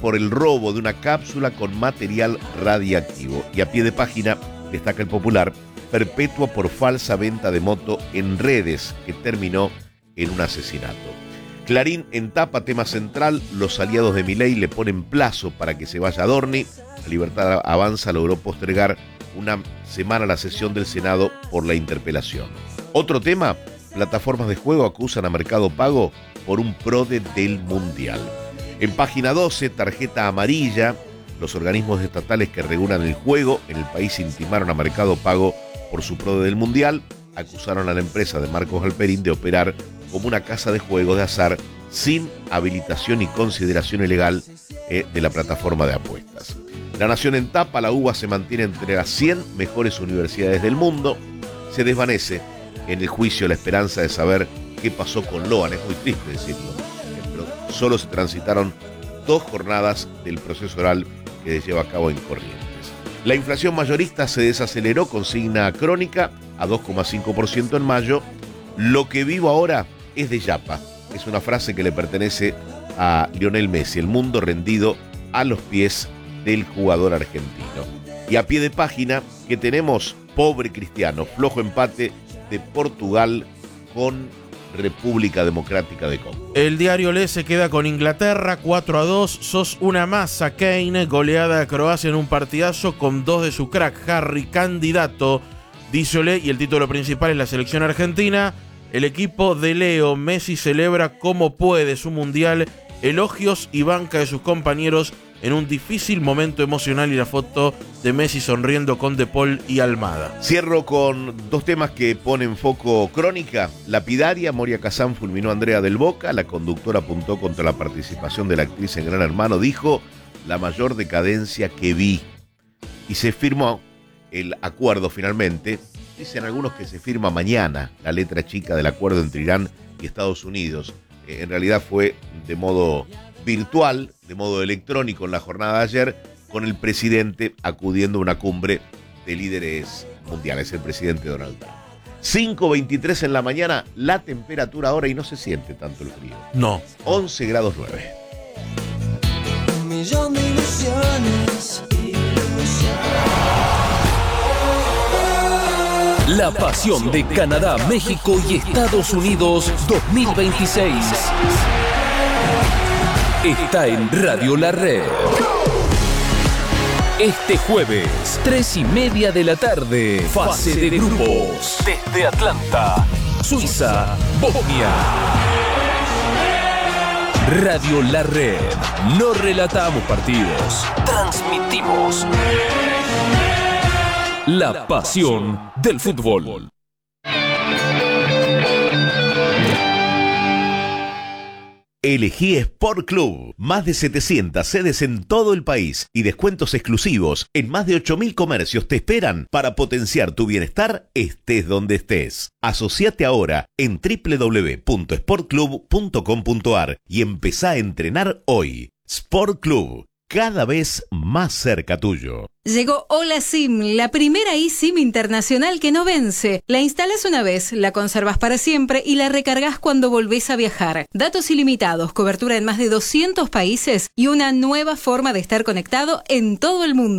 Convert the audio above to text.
por el robo de una cápsula con material radiactivo. Y a pie de página destaca el popular: perpetua por falsa venta de moto en redes, que terminó en un asesinato. Clarín en tapa, tema central: los aliados de Milei le ponen plazo para que se vaya Adorni. La Libertad Avanza logró postergar una semana la sesión del Senado por la interpelación. Otro tema: plataformas de juego acusan a Mercado Pago por un PRODE del Mundial. En página 12, tarjeta amarilla: los organismos estatales que regulan el juego en el país intimaron a Mercado Pago por su PRODE del Mundial. Acusaron a la empresa de Marcos Galperín de operar como una casa de juegos de azar sin habilitación y consideración ilegal de la plataforma de apuestas. La Nación en tapa: la UBA se mantiene entre las 100 mejores universidades del mundo. Se desvanece en el juicio la esperanza de saber qué pasó con Loan. Es muy triste decirlo, pero solo se transitaron 2 jornadas del proceso oral que se lleva a cabo en Corrientes. La inflación mayorista se desaceleró, consigna Crónica, a 2,5% en mayo. Lo que vivo ahora es de Yapa. Es una frase que le pertenece a Lionel Messi. El mundo rendido a los pies del jugador argentino. Y a pie de página, que tenemos: pobre Cristiano, flojo empate de Portugal con República Democrática de Congo. El diario Le se queda con Inglaterra 4-2. Sos una masa, Kane. Goleada a Croacia en un partidazo con 2 de su crack, Harry, candidato, dice Ole. Y el título principal es la selección argentina. El equipo de Leo Messi celebra como puede su mundial. Elogios y banca de sus compañeros en un difícil momento emocional, y la foto de Messi sonriendo con De Paul y Almada. Cierro con 2 temas que ponen foco Crónica. Lapidaria: Moria Kazán fulminó a Andrea del Boca. La conductora apuntó contra la participación de la actriz en Gran Hermano. Dijo: la mayor decadencia que vi. Y se firmó el acuerdo finalmente. Dicen algunos que se firma mañana la letra chica del acuerdo entre Irán y Estados Unidos. En realidad fue de modo virtual, de modo electrónico en la jornada de ayer, con el presidente acudiendo a una cumbre de líderes mundiales, el presidente Donald Trump. 5:23 en la mañana, la temperatura ahora, y no se siente tanto el frío. No. 11 grados 9. Un millón de ilusiones. La pasión de Canadá, México y Estados Unidos 2026. Está en Radio La Red. Este jueves, 3:30 de la tarde, fase de grupos. Desde Atlanta, Suiza, Bosnia. Radio La Red. No relatamos partidos, transmitimos la pasión del fútbol. Elegí Sport Club. Más de 700 sedes en todo el país y descuentos exclusivos en más de 8.000 comercios te esperan para potenciar tu bienestar, estés donde estés. Asociate ahora en www.sportclub.com.ar y empezá a entrenar hoy. Sport Club, cada vez más cerca tuyo. Llegó Hola SIM, la primera eSIM internacional que no vence. La instalas una vez, la conservas para siempre y la recargas cuando volvés a viajar. Datos ilimitados, cobertura en más de 200 países y una nueva forma de estar conectado en todo el mundo.